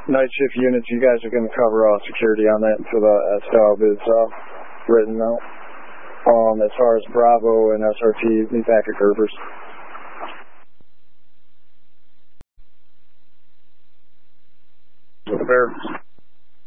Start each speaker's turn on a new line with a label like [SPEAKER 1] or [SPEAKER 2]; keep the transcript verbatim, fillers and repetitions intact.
[SPEAKER 1] night shift units, you guys are going to cover all security on that until the stub is uh, written out. Um, as far as Bravo and S R T, meet back at Gerber's. Bear.